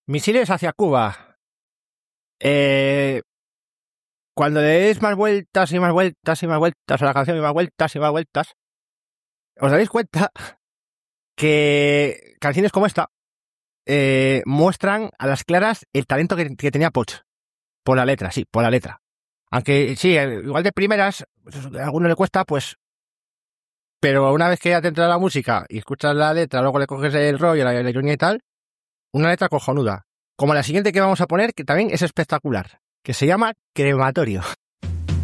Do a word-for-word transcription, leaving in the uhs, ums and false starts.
Misiles hacia Cuba. Eh, cuando le des más vueltas y más vueltas y más vueltas a la canción y más vueltas y más vueltas, os daréis cuenta que canciones como esta eh, muestran a las claras el talento que, que tenía Poch. Por la letra, sí, por la letra. Aunque sí, igual de primeras, pues, a alguno le cuesta, pues... Pero una vez que ya te entra la música y escuchas la letra, luego le coges el rollo, la, la ironía y tal, una letra cojonuda. Como la siguiente que vamos a poner, que también es espectacular, que se llama Crematorio.